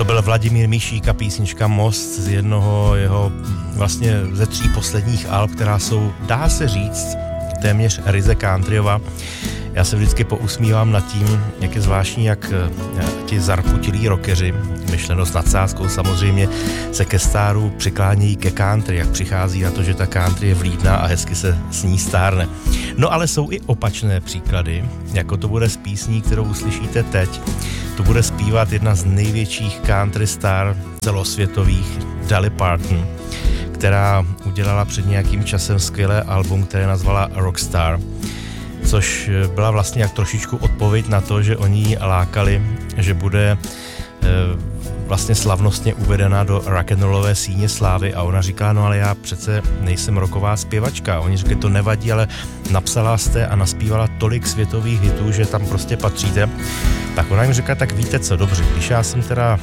To byl Vladimír Mišík a písnička Most z jednoho jeho vlastně ze 3 posledních alb, která jsou, dá se říct, téměř ryze countryova. Já se vždycky pousmívám nad tím, jak je zvláštní, jak ti zarputilí rockeři, myšleno s nadsázkou samozřejmě, se ke stáru přiklánějí ke country, jak přichází na to, že ta country je vlídná a hezky se s ní stárne. No ale jsou i opačné příklady, jako to bude s písní, kterou uslyšíte teď. To bude zpívat jedna z největších country star celosvětových, Dolly Parton, která udělala před nějakým časem skvělé album, které nazvala Rockstar, což byla vlastně jak trošičku odpověď na to, že oni ji lákali, že bude vlastně slavnostně uvedena do rock'n'rollové síně slávy a ona říká, no ale já přece nejsem rocková zpěvačka. Oni říkají, to nevadí, ale napsala jste a naspívala tolik světových hitů, že tam prostě patříte. Tak ona jim říká, tak víte co, dobře, když já jsem teda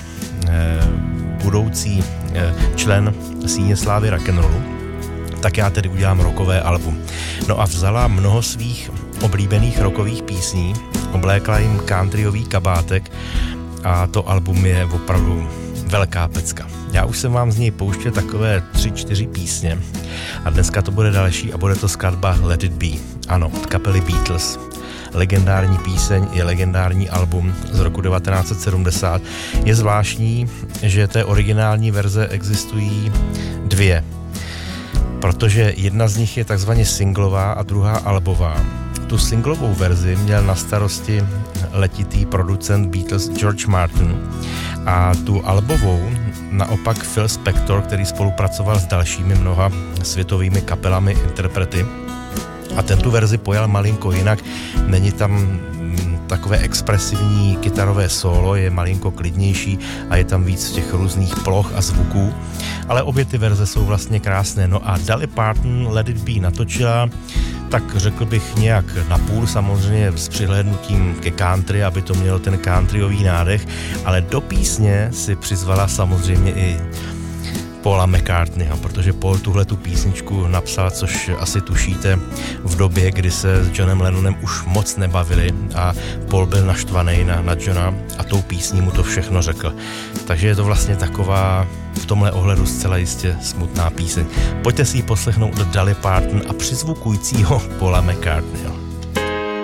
budoucí člen síně slávy rock'n'rollu, tak já tedy udělám rockové album. No a vzala mnoho svých oblíbených rockových písní, oblékla jim countryový kabátek a to album je opravdu velká pecka. Já už jsem vám z něj pouštěl takové 3-4 písně a dneska to bude další a bude to skladba Let It Be. Ano, od kapely Beatles. Legendární píseň je legendární album z roku 1970. Je zvláštní, že té originální verze existují 2, protože jedna z nich je takzvaně singlová a druhá albová. Tu singlovou verzi měl na starosti letitý producent Beatles George Martin a tu albovou naopak Phil Spector, který spolupracoval s dalšími mnoha světovými kapelami, interprety. A ten tu verzi pojal malinko jinak, není tam takové expresivní kytarové solo, je malinko klidnější a je tam víc těch různých ploch a zvuků, ale obě ty verze jsou vlastně krásné. No a Dolly Parton Let It Be natočila, tak řekl bych nějak napůl, samozřejmě s přihlédnutím ke country, aby to mělo ten countryový nádech, ale do písně si přizvala samozřejmě i Paula McCartneyho, protože Paul tuhletu písničku napsal, což asi tušíte, v době, kdy se s Johnem Lennonem už moc nebavili a Paul byl naštvaný na Johna a tou písní mu to všechno řekl. Takže je to vlastně taková v tomhle ohledu zcela jistě smutná píseň. Pojďte si ji poslechnout do Dolly Parton a přizvukujícího Paula McCartneyho.